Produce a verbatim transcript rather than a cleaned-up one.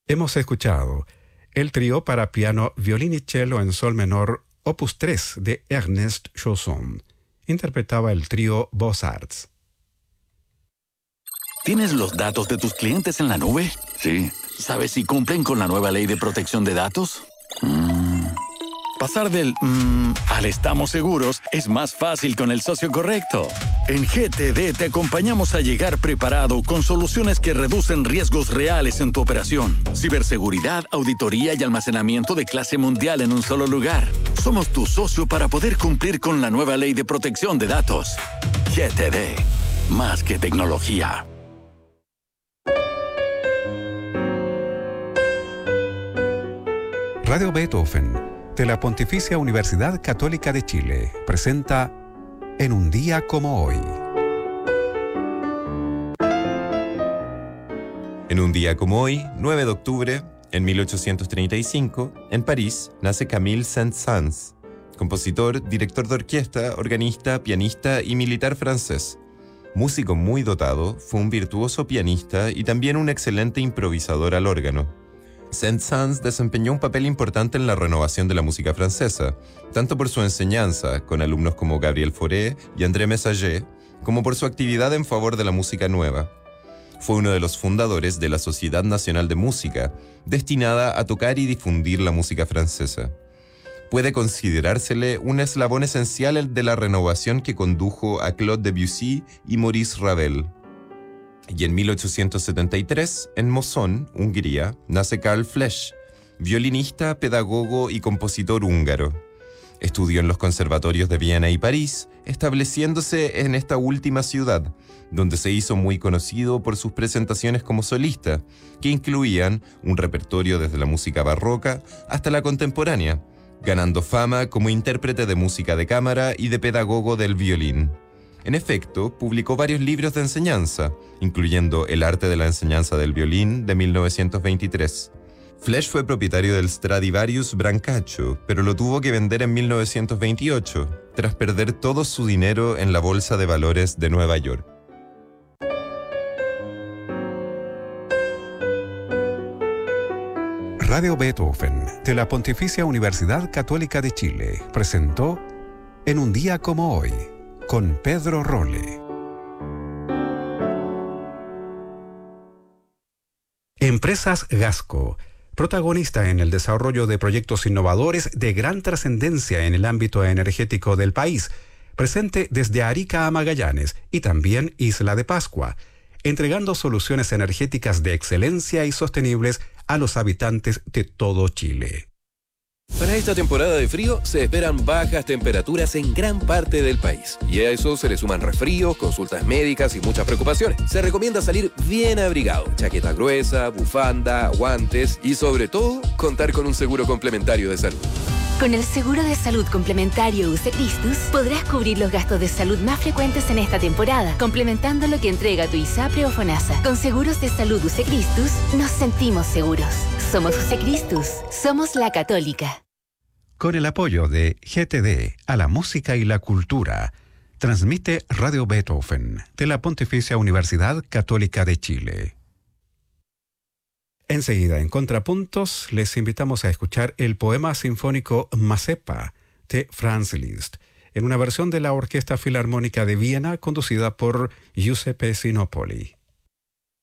Hemos escuchado el trío para piano, violín y cello en sol menor, opus tres de Ernest Chausson. Interpretaba el trío Beaux-Arts. ¿Tienes los datos de tus clientes en la nube? Sí. ¿Sabes si cumplen con la nueva ley de protección de datos? Mm. Pasar del mmm al estamos seguros es más fácil con el socio correcto. En G T D te acompañamos a llegar preparado con soluciones que reducen riesgos reales en tu operación. Ciberseguridad, auditoría y almacenamiento de clase mundial en un solo lugar. Somos tu socio para poder cumplir con la nueva ley de protección de datos. G T D. Más que tecnología. Radio Beethoven, de la Pontificia Universidad Católica de Chile, presenta En un día como hoy. En un día como hoy, nueve de octubre, en mil ochocientos treinta y cinco, en París, nace Camille Saint-Saëns, compositor, director de orquesta, organista, pianista y militar francés. Músico muy dotado, fue un virtuoso pianista y también un excelente improvisador al órgano. Saint-Saëns desempeñó un papel importante en la renovación de la música francesa, tanto por su enseñanza, con alumnos como Gabriel Fauré y André Messager, como por su actividad en favor de la música nueva. Fue uno de los fundadores de la Sociedad Nacional de Música, destinada a tocar y difundir la música francesa. Puede considerársele un eslabón esencial de la renovación que condujo a Claude Debussy y Maurice Ravel. Y en mil ochocientos setenta y tres, en Mosón, Hungría, nace Karl Flesch, violinista, pedagogo y compositor húngaro. Estudió en los conservatorios de Viena y París, estableciéndose en esta última ciudad, donde se hizo muy conocido por sus presentaciones como solista, que incluían un repertorio desde la música barroca hasta la contemporánea, ganando fama como intérprete de música de cámara y de pedagogo del violín. En efecto, publicó varios libros de enseñanza, incluyendo El arte de la enseñanza del violín de mil novecientos veintitrés. Flesch fue propietario del Stradivarius Brancaccio, pero lo tuvo que vender en mil novecientos veintiocho, tras perder todo su dinero en la Bolsa de Valores de Nueva York. Radio Beethoven, de la Pontificia Universidad Católica de Chile, presentó En un día como hoy, con Pedro Rolle. Empresas Gasco, protagonista en el desarrollo de proyectos innovadores de gran trascendencia en el ámbito energético del país, presente desde Arica a Magallanes y también Isla de Pascua, entregando soluciones energéticas de excelencia y sostenibles a los habitantes de todo Chile. Para esta temporada de frío se esperan bajas temperaturas en gran parte del país. Y a eso se le suman resfríos, consultas médicas y muchas preocupaciones. Se recomienda salir bien abrigado, chaqueta gruesa, bufanda, guantes y sobre todo contar con un seguro complementario de salud. Con el seguro de salud complementario U C Christus podrás cubrir los gastos de salud más frecuentes en esta temporada, complementando lo que entrega tu ISAPRE o FONASA. Con seguros de salud U C Christus nos sentimos seguros. Somos U C Christus, somos la Católica. Con el apoyo de G T D a la música y la cultura, transmite Radio Beethoven de la Pontificia Universidad Católica de Chile. Enseguida, en Contrapuntos, les invitamos a escuchar el poema sinfónico Mazepa de Franz Liszt, en una versión de la Orquesta Filarmónica de Viena conducida por Giuseppe Sinopoli.